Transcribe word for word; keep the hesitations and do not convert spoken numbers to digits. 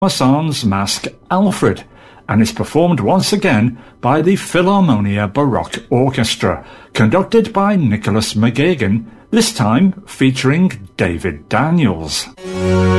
Saint-Saëns' masque Alfred, and is performed once again by the Philharmonia Baroque Orchestra, conducted by Nicholas McGagan, this time featuring David Daniels.